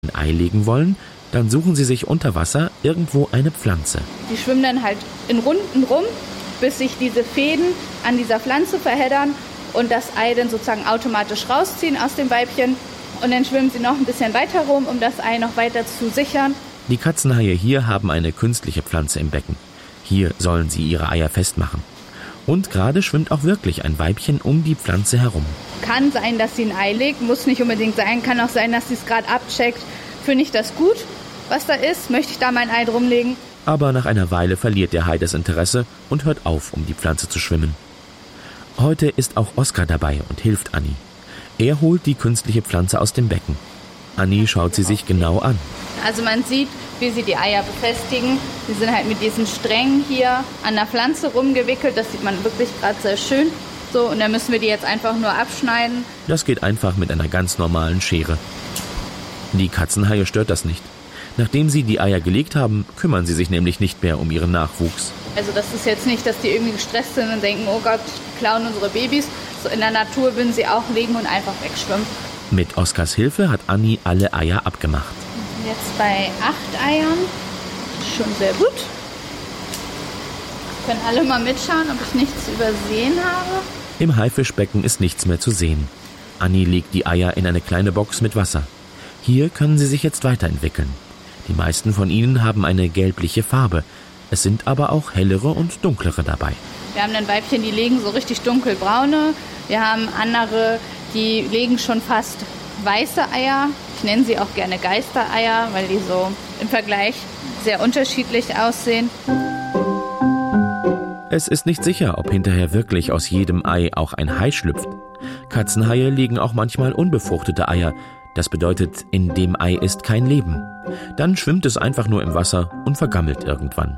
ein Ei legen wollen, dann suchen sie sich unter Wasser irgendwo eine Pflanze. Die schwimmen dann halt in Runden rum, bis sich diese Fäden an dieser Pflanze verheddern und das Ei dann sozusagen automatisch rausziehen aus dem Weibchen. Und dann schwimmen sie noch ein bisschen weiter rum, um das Ei noch weiter zu sichern. Die Katzenhaie hier haben eine künstliche Pflanze im Becken. Hier sollen sie ihre Eier festmachen. Und gerade schwimmt auch wirklich ein Weibchen um die Pflanze herum. Kann sein, dass sie ein Ei legt, muss nicht unbedingt sein. Kann auch sein, dass sie es gerade abcheckt. Finde ich das gut, was da ist? Möchte ich da mein Ei drumlegen? Aber nach einer Weile verliert der Hai das Interesse und hört auf, um die Pflanze zu schwimmen. Heute ist auch Oskar dabei und hilft Anni. Er holt die künstliche Pflanze aus dem Becken. Anni schaut sie sich genau an. Also man sieht, wie sie die Eier befestigen. Die sind halt mit diesen Strängen hier an der Pflanze rumgewickelt. Das sieht man wirklich gerade sehr schön. So, und dann müssen wir die jetzt einfach nur abschneiden. Das geht einfach mit einer ganz normalen Schere. Die Katzenhaie stört das nicht. Nachdem sie die Eier gelegt haben, kümmern sie sich nämlich nicht mehr um ihren Nachwuchs. Also das ist jetzt nicht, dass die irgendwie gestresst sind und denken, oh Gott, die klauen unsere Babys. So in der Natur würden sie auch legen und einfach wegschwimmen. Mit Oskars Hilfe hat Anni alle Eier abgemacht. Jetzt bei 8 Eiern. Schon sehr gut. Können alle mal mitschauen, ob ich nichts übersehen habe. Im Haifischbecken ist nichts mehr zu sehen. Anni legt die Eier in eine kleine Box mit Wasser. Hier können sie sich jetzt weiterentwickeln. Die meisten von ihnen haben eine gelbliche Farbe. Es sind aber auch hellere und dunklere dabei. Wir haben dann Weibchen, die legen so richtig dunkelbraune. Wir haben andere, die legen schon fast weiße Eier. Ich nenne sie auch gerne Geistereier, weil die so im Vergleich sehr unterschiedlich aussehen. Es ist nicht sicher, ob hinterher wirklich aus jedem Ei auch ein Hai schlüpft. Katzenhaie legen auch manchmal unbefruchtete Eier. Das bedeutet, in dem Ei ist kein Leben. Dann schwimmt es einfach nur im Wasser und vergammelt irgendwann.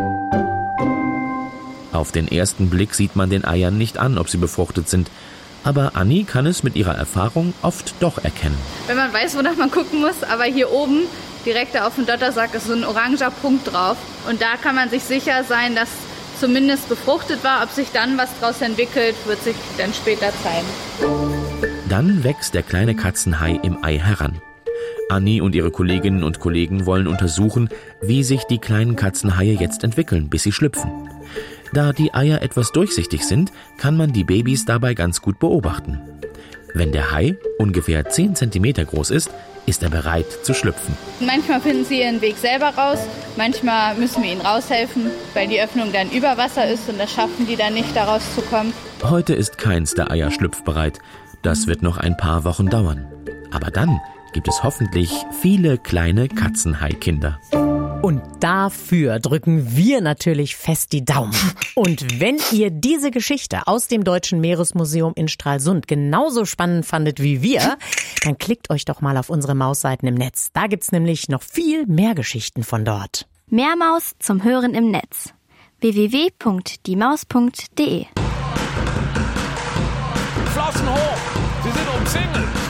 Auf den ersten Blick sieht man den Eiern nicht an, ob sie befruchtet sind. Aber Anni kann es mit ihrer Erfahrung oft doch erkennen. Wenn man weiß, wonach man gucken muss, aber hier oben, direkt auf dem Dottersack, ist so ein oranger Punkt drauf. Und da kann man sich sicher sein, dass zumindest befruchtet war. Ob sich dann was draus entwickelt, wird sich dann später zeigen. Dann wächst der kleine Katzenhai im Ei heran. Anni und ihre Kolleginnen und Kollegen wollen untersuchen, wie sich die kleinen Katzenhaie jetzt entwickeln, bis sie schlüpfen. Da die Eier etwas durchsichtig sind, kann man die Babys dabei ganz gut beobachten. Wenn der Hai ungefähr 10 cm groß ist, ist er bereit zu schlüpfen. Manchmal finden sie ihren Weg selber raus, manchmal müssen wir ihnen raushelfen, weil die Öffnung dann über Wasser ist und das schaffen die dann nicht, da rauszukommen. Heute ist keins der Eier schlüpfbereit. Das wird noch ein paar Wochen dauern. Aber dann gibt es hoffentlich viele kleine Katzenhai-Kinder. Und dafür drücken wir natürlich fest die Daumen. Und wenn ihr diese Geschichte aus dem Deutschen Meeresmuseum in Stralsund genauso spannend fandet wie wir, dann klickt euch doch mal auf unsere Mausseiten im Netz. Da gibt's nämlich noch viel mehr Geschichten von dort. Mehr Maus zum Hören im Netz. www.diemaus.de Flossen hoch! Sie sind umzingelt!